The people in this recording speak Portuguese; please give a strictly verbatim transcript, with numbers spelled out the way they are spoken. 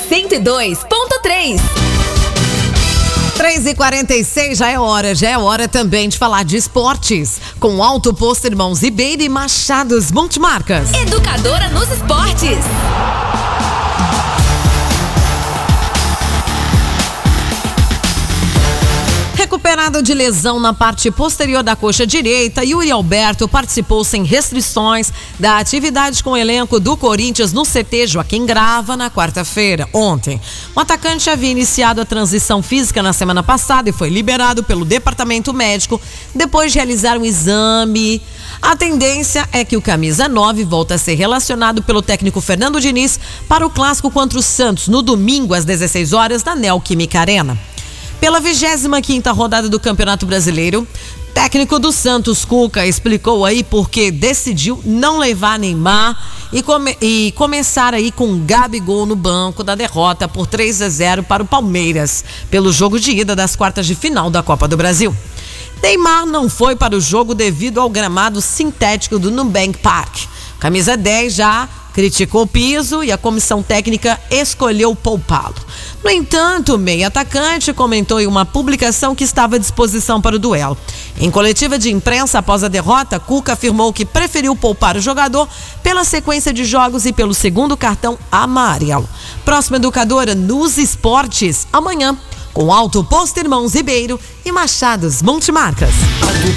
cento e dois ponto três. três e quarenta e seis, já é hora, já é hora também de falar de esportes. Com Auto Posto Irmãos Ribeiro e Machados Multimarcas. Educadora nos esportes. Recuperado de lesão na parte posterior da coxa direita, Yuri Alberto participou sem restrições da atividade com o elenco do Corinthians no C T Joaquim Grava na quarta-feira. Ontem, o atacante havia iniciado a transição física na semana passada e foi liberado pelo departamento médico depois de realizar um exame. A tendência é que o camisa nove volta a ser relacionado pelo técnico Fernando Diniz para o clássico contra o Santos no domingo às dezesseis horas na Neoquímica Arena. Pela vigésima quinta rodada do Campeonato Brasileiro, técnico do Santos, Cuca, explicou aí porque decidiu não levar Neymar e, come, e começar aí com Gabigol no banco da derrota por três a zero para o Palmeiras, pelo jogo de ida das quartas de final da Copa do Brasil. Neymar não foi para o jogo devido ao gramado sintético do Nubank Park. Camisa dez já criticou o piso e a comissão técnica escolheu poupá-lo. No entanto, o meio atacante comentou em uma publicação que estava à disposição para o duelo. Em coletiva de imprensa após a derrota, Cuca afirmou que preferiu poupar o jogador pela sequência de jogos e pelo segundo cartão amarelo. Próxima educadora nos esportes, amanhã, com Auto Posto Irmãos Ribeiro e Machados Multimarcas.